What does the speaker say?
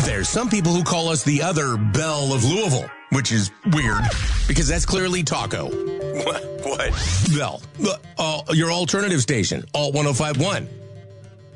There's some people who call us the other Belle of Louisville, which is weird because that's clearly Taco. What? Bell, your alternative station, Alt 105.1.